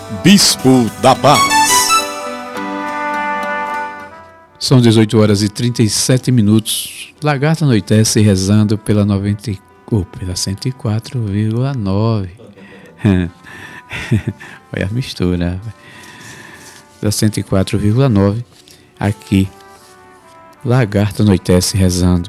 Bispo da Paz. São 18 horas e 37 minutos. Lagarta anoitece rezando pela 104,9. Olha a mistura. Da 104,9. Aqui. Lagarta anoitece rezando.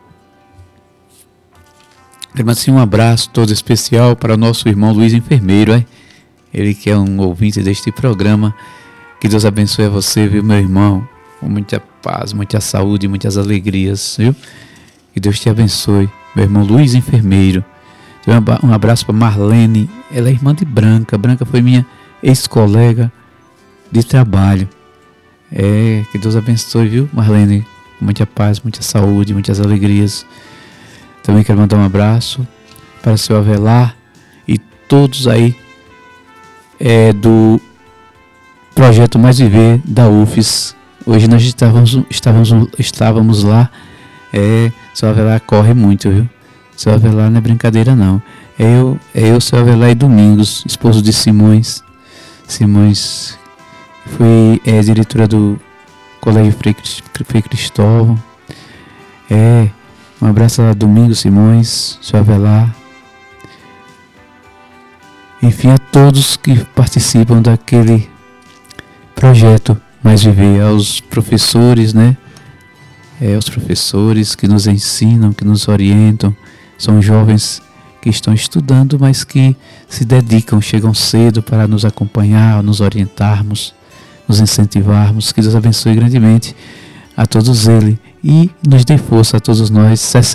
Assim, um abraço todo especial para o nosso irmão Luiz Enfermeiro, ele que é um ouvinte deste programa. Que Deus abençoe a você, viu, meu irmão, com muita paz, muita saúde, muitas alegrias, viu? Que Deus te abençoe, meu irmão Luiz Enfermeiro. Um abraço para Marlene, ela é irmã de Branca. Branca foi minha ex-colega de trabalho. Que Deus abençoe, viu, Marlene, com muita paz, muita saúde, muitas alegrias. Também quero mandar um abraço para o seu Avelar e todos aí do Projeto Mais Viver da UFES. Hoje nós estávamos lá. Seu Avelar corre muito, viu? Seu Avelar não é brincadeira, não. Seu Avelar e Domingos, esposo de Simões. Simões foi diretora do Colégio Frei Cristóvão. Um abraço a Domingos Simões, seu Avelar. Enfim, a todos que participam daquele projeto Mais Viver, aos professores, né? Os professores que nos ensinam, que nos orientam. São jovens que estão estudando, mas que se dedicam, chegam cedo para nos acompanhar, nos orientarmos, nos incentivarmos. Que Deus abençoe grandemente a todos eles e nos dê força a todos nós.